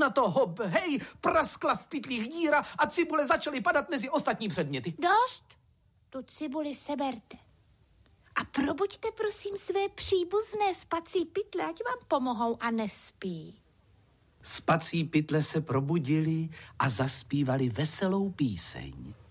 na to hop, hej, praskla v pytlích díra a cibule začaly padat mezi ostatní předměty. Dost, tu cibuli seberte. A probuďte prosím své příbuzné spací pytle, ať vám pomohou a nespí. Spací pytle se probudili a zaspívali veselou píseň.